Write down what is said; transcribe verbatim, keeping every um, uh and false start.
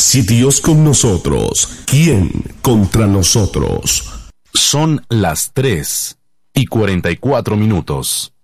Si Dios con nosotros, ¿quién contra nosotros? Son las tres y cuarenta y cuatro minutos.